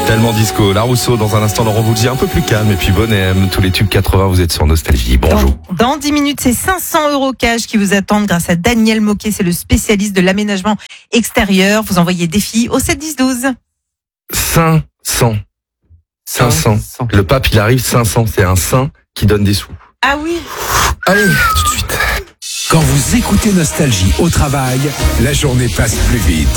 Tellement disco. La Rousseau, dans un instant, Laurent vous le dit, un peu plus calme. Et puis Bonhomme, tous les tubes 80, vous êtes sur Nostalgie. Bonjour. Dans 10 minutes, c'est 500 € cash qui vous attendent grâce à Daniel Moquet. C'est le spécialiste de l'aménagement extérieur. Vous envoyez défi au 7-10-12. 500. Le pape, il arrive 500. C'est un saint qui donne des sous. Ah oui. Allez, tout de suite. Quand vous écoutez Nostalgie au travail, la journée passe plus vite.